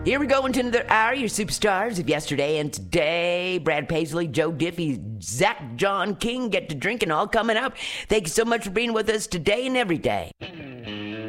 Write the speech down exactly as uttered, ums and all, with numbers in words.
Here we go into another hour, your superstars of yesterday and today. Brad Paisley, Joe Diffie, Zach John King, Get to Drinking, all coming up. Thank you so much for being with us today and every day.